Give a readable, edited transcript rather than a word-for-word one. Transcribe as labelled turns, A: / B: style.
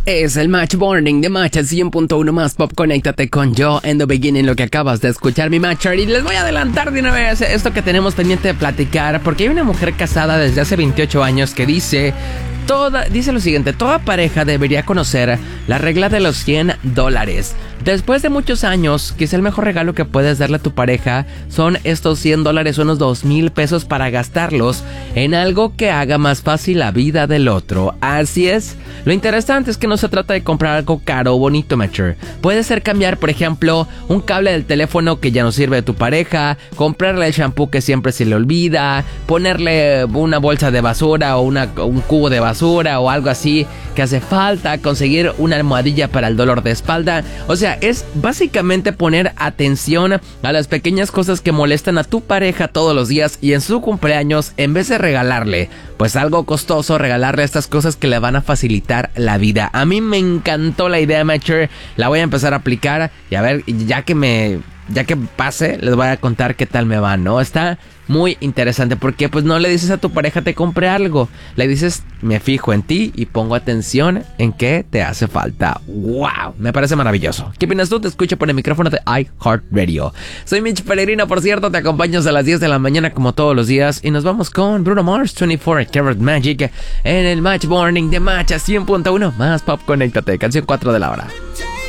A: Es el Match Morning de Match 100.1 más pop. Conéctate con yo en the beginning, lo que acabas de escuchar, mi Matcher. Y les voy a adelantar de una vez esto que tenemos pendiente de platicar, porque hay una mujer casada desde hace 28 años que dice lo siguiente: toda pareja debería conocer la regla de los $100. Después de muchos años, quizá el mejor regalo que puedes darle a tu pareja son estos $100, unos 2,000 pesos, para gastarlos en algo que haga más fácil la vida del otro. Así es. Lo interesante es que no se trata de comprar algo caro o bonito, Matcher. Puede ser cambiar, por ejemplo, un cable del teléfono que ya no sirve de tu pareja, comprarle el shampoo que siempre se le olvida, ponerle una bolsa de basura o un cubo de basura o algo así que hace falta, conseguir una almohadilla para el dolor de espalda. O sea, es básicamente poner atención a las pequeñas cosas que molestan a tu pareja todos los días, y en su cumpleaños, en vez de regalarle pues algo costoso, regalarle estas cosas que le van a facilitar la vida. A mí me encantó la idea, Matcher. La voy a empezar a aplicar y a ver, ya que pase, les voy a contar qué tal me va, ¿no? Está muy interesante porque pues no le dices a tu pareja te compré algo, le dices me fijo en ti y pongo atención en qué te hace falta. ¡Wow! Me parece maravilloso. ¿Qué opinas tú? Te escucho por el micrófono de iHeartRadio. Soy Mitch Peregrino, por cierto, te acompaño a las 10 de la mañana como todos los días, y nos vamos con Bruno Mars, 24 Karat Magic, en el Match Morning de Match 100.1 más pop. Conéctate, canción 4 de la hora.